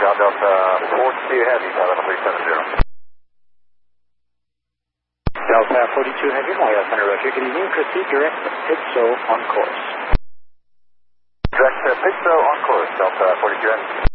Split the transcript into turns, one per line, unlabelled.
Delta 42 Heavy, 1137.
Delta 42 Heavy, Mohio Center, Roger. Good evening. Proceed direct Pitso on course.
Direct Pitso on course, Delta 42 Heavy.